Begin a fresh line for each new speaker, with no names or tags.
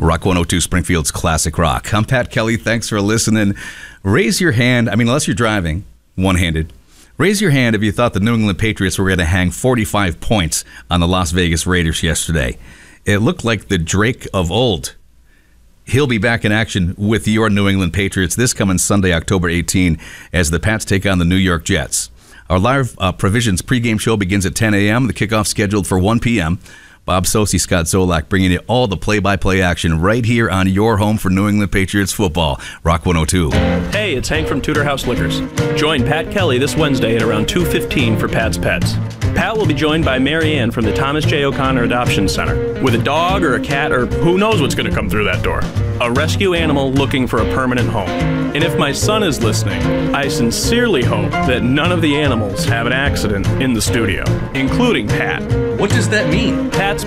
Rock 102 Springfield's Classic Rock. I'm Pat Kelly. Thanks for listening. Raise your hand. Unless you're driving, one-handed. Raise your hand if you thought the New England Patriots were going to hang 45 points on the Las Vegas Raiders yesterday. It looked like the Drake of old. He'll be back in action with your New England Patriots this coming Sunday, October 18, as the Pats take on the New York Jets. Our live Provisions pregame show begins at 10 a.m., the kickoff scheduled for 1 p.m. Bob Sosi, Scott Zolak, bringing you all the play-by-play action right here on your home for New England Patriots football. Rock 102.
Hey, it's Hank from Tudor House Liquors. Join Pat Kelly this Wednesday at around 2:15 for Pat's Pets. Pat will be joined by Mary Ann from the Thomas J. O'Connor Adoption Center with a dog or a cat or who knows what's going to come through that door. A rescue animal looking for a permanent home. And if my son is listening, I sincerely hope that none of the animals have an accident in the studio, including Pat.
What does that mean?
Pat's